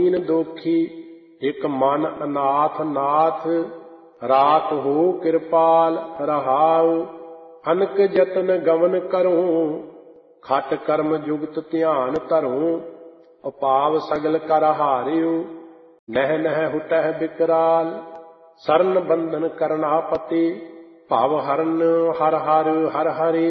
ਦੀਨ ਦੋਖੀ ਇਕ ਮਨ ਅਨਾਥ ਨਾਥ ਰਾਖ ਹੋ ਕਿਰਪਾਲ ਰਹਾਉ। ਅਨਕ ਜਤਨ ਗਮਨ ਕਰੂੰ ਖਟ ਕਰਮ ਜੁਗਤ ਧਿਆਨ ਧਰੂੰ। ਉਪਾਵ ਸਗਲ ਕਰ ਹਾਰਿਉ ਨਹਿ ਨਹਿ ਹੁਟਹਿ ਬਿਕਰਾਲ। ਸਰਨ ਬੰਧਨ ਕਰਨਾ ਪਤੀ ਭਵ ਹਰਨ ਹਰ ਹਰ ਹਰ ਹਰਿ।